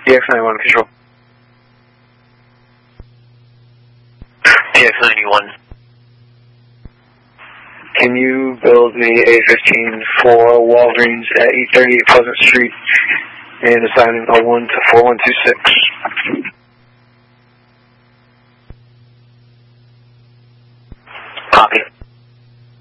DX91 control. DX91. Can you build me a 15 for Walgreens at 838 Pleasant Street and assigning a 1 to 4126?